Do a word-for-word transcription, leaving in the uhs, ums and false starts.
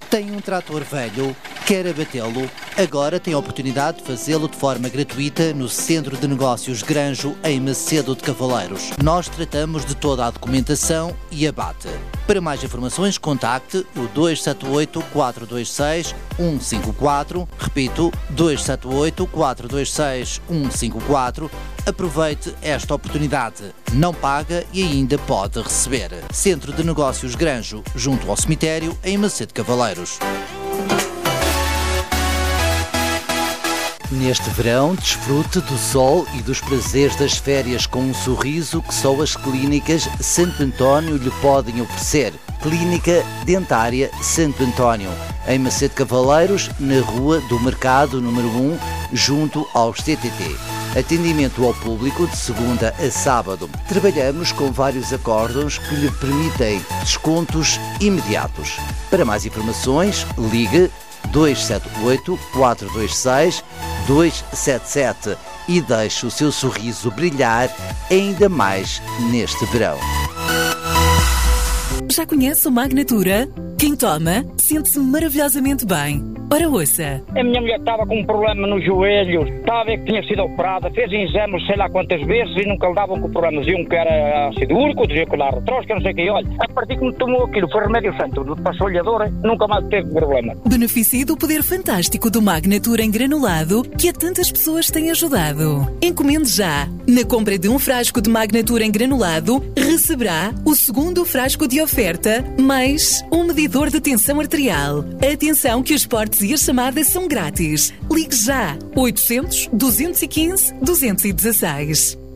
Tem um trator velho? Quer abatê-lo? Agora tem a oportunidade de fazê-lo de forma gratuita no Centro de Negócios Granjo, em Macedo de Cavaleiros. Nós tratamos de toda a documentação e abate. Para mais informações, contacte o dois sete oito, quatro dois seis, um cinco quatro. Repito, dois sete oito, quatro dois seis, um cinco quatro. Aproveite esta oportunidade. Não paga e ainda pode receber. Centro de Negócios Granjo, junto ao cemitério, em Macedo de Cavaleiros. Neste verão, desfrute do sol e dos prazeres das férias com um sorriso que só as clínicas Santo António lhe podem oferecer. Clínica Dentária Santo António, em Macedo de Cavaleiros, na Rua do Mercado número um, junto ao C T T. Atendimento ao público de segunda a sábado. Trabalhamos com vários acórdãos que lhe permitem descontos imediatos. Para mais informações, ligue dois sete oito, quatro dois seis, dois sete sete e deixe o seu sorriso brilhar ainda mais neste verão. Já conhece o Magnatura? Quem toma sente-se maravilhosamente bem. Ora, ouça. A minha mulher estava com um problema no joelho, estava a ver que tinha sido operada, fez exames sei lá quantas vezes e nunca lhe davam com o problema. Diziam que era ácido úrico, diziam que era retrosca, não sei o que. Olha, a partir que me tomou aquilo, foi remédio santo, passou-lhe a dor, nunca mais teve problema. Beneficie do poder fantástico do Magnatura em granulado que a tantas pessoas tem ajudado. Encomende já. Na compra de um frasco de Magnatura em granulado, receberá o segundo frasco de oferta, mais um medidor de tensão arterial. Atenção que os portes e as chamadas são grátis. Ligue já. oitocentos, duzentos e quinze, duzentos e dezesseis.